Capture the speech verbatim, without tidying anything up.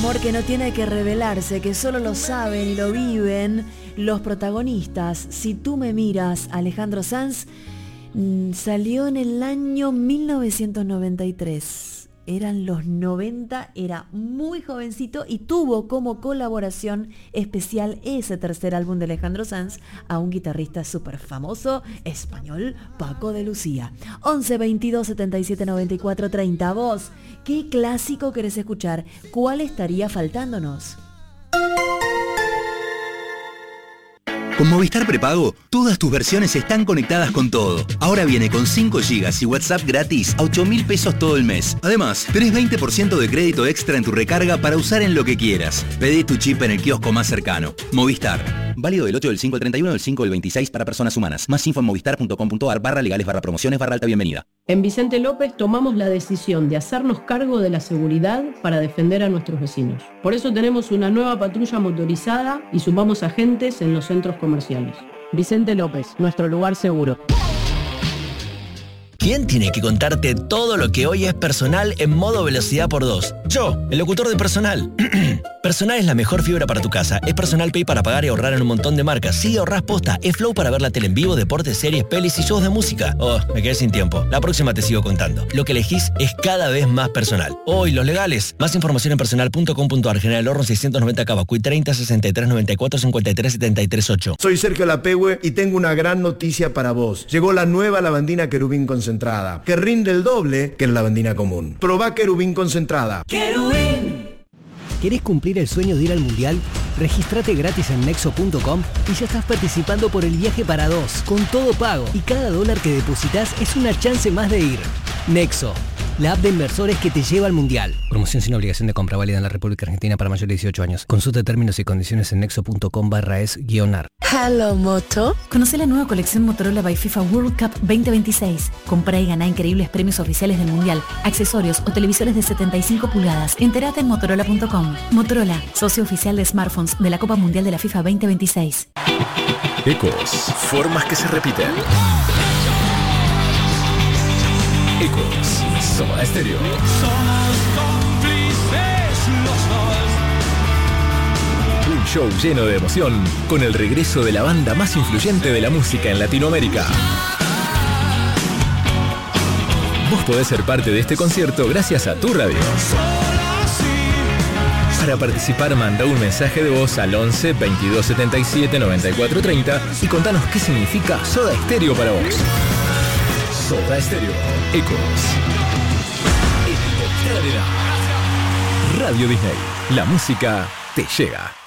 amor que no tiene que revelarse, que solo lo saben y lo viven los protagonistas. Si tú me miras, Alejandro Sanz, salió en el año mil novecientos noventa y tres. Eran los noventa, era muy jovencito y tuvo como colaboración especial ese tercer álbum de Alejandro Sanz a un guitarrista súper famoso español, Paco de Lucía. once, veintidós, setenta y siete, noventa y cuatro, treinta. Vos, ¿qué clásico querés escuchar? ¿Cuál estaría faltándonos? Con Movistar Prepago, todas tus versiones están conectadas con todo. Ahora viene con cinco gigas y WhatsApp gratis a ocho mil pesos todo el mes. Además, tenés veinte por ciento de crédito extra en tu recarga para usar en lo que quieras. Pedí tu chip en el kiosco más cercano. Movistar. Válido del ocho del cinco al treinta y uno del cinco del veintiséis para personas humanas. Más info en movistar.com.ar barra legales barra promociones barra alta bienvenida. En Vicente López tomamos la decisión de hacernos cargo de la seguridad para defender a nuestros vecinos. Por eso tenemos una nueva patrulla motorizada y sumamos agentes en los centros comerciales. Vicente López, nuestro lugar seguro. ¿Quién tiene que contarte todo lo que hoy es personal en modo velocidad por dos? Yo, el locutor de Personal. Personal es la mejor fibra para tu casa. Es Personal Pay para pagar y ahorrar en un montón de marcas. Sí, ahorrás posta. Es Flow para ver la tele en vivo, deportes, series, pelis y shows de música. Oh, me quedé sin tiempo. La próxima te sigo contando. Lo que elegís es cada vez más personal. Hoy, los legales. Más información en personal punto com punto ar. General Horno seiscientos noventa Cavacuy treinta, sesenta y tres, noventa y cuatro, cincuenta y tres, setenta y tres, ocho. Soy Sergio Lapehue y tengo una gran noticia para vos. Llegó la nueva lavandina Querubín concentrada, que rinde el doble que la lavandina común. Probá Querubín concentrada. Querubín. ¿Querés cumplir el sueño de ir al Mundial? Regístrate gratis en Nexo punto com y ya estás participando por el viaje para dos, con todo pago. Y cada dólar que depositas es una chance más de ir. Nexo, la app de inversores que te lleva al Mundial. Promoción sin obligación de compra, válida en la República Argentina para mayores de dieciocho años. Consulta términos y condiciones en nexo punto com barra es guión ar. Hello Moto. Conoce la nueva colección Motorola by FIFA World Cup veinte veintiséis. Comprá y ganá increíbles premios oficiales del Mundial, accesorios o televisores de setenta y cinco pulgadas. Entérate en motorola punto com. Motorola, socio oficial de smartphones de la Copa Mundial de la FIFA veinte veintiséis. Ecos, formas que se repiten. Ecos, Soda Stereo. Somos cómplices los dos. Un show lleno de emoción con el regreso de la banda más influyente de la música en Latinoamérica. Vos podés ser parte de este concierto gracias a tu radio. Para participar, manda un mensaje de voz al once, veintidós, setenta y siete, noventa y cuatro, treinta y contanos qué significa Soda Stereo para vos. Soda Stereo. Ecos. Radio Disney. La música te llega.